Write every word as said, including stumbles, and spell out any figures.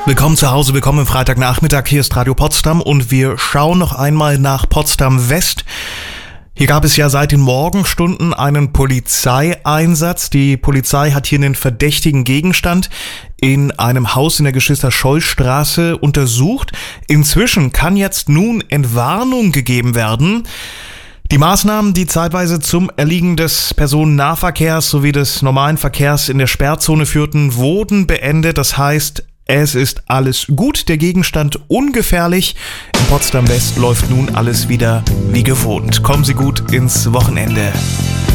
Willkommen zu Hause, willkommen im Freitagnachmittag. Hier ist Radio Potsdam und wir schauen noch einmal nach Potsdam West. Hier gab es ja seit den Morgenstunden einen Polizeieinsatz. Die Polizei hat hier einen verdächtigen Gegenstand in einem Haus in der Geschwister-Scholl-Straße untersucht. Inzwischen kann jetzt nun Entwarnung gegeben werden. Die Maßnahmen, die zeitweise zum Erliegen des Personennahverkehrs sowie des normalen Verkehrs in der Sperrzone führten, wurden beendet. Das heißt, es ist alles gut, der Gegenstand ungefährlich. In Potsdam West läuft nun alles wieder wie gewohnt. Kommen Sie gut ins Wochenende.